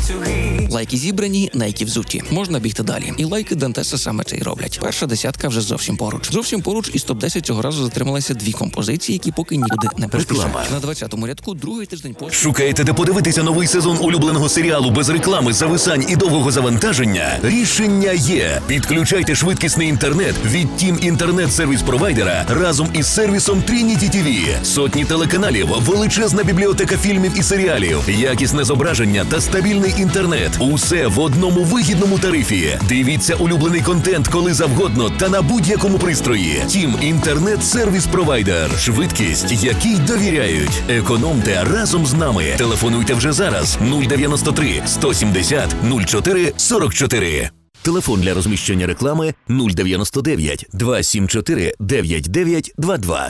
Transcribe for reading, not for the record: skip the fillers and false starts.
Лайки зібрані, найки взуті. Можна бігти далі. І лайки Дантеса саме це й роблять. Перша десятка вже зовсім поруч. Зовсім поруч із топ-10 цього разу затрималися дві композиції, які поки нікуди не поспішають. На 20-му рядку другий тиждень поспіль. Шукаєте, де подивитися новий сезон улюбленого серіалу без реклами, зависань і довгого завантаження? Рішення є. Підключайте швидкісний інтернет від Team інтернет-сервіс-провайдера разом із сервісом Trinity TV. Сотні телеканалів, величезна бібліотека фільмів і серіалів, якісне зображення та стабільний інтернет. Усе в одному вигідному тарифі. Дивіться улюблений контент коли завгодно та на будь-якому пристрої. Team інтернет-сервіс-провайдер. Швидкість, якій довіряють. Економте разом з нами. Телефонуйте вже зараз 093 170 04 44. Телефон для розміщення реклами 099 274 9922.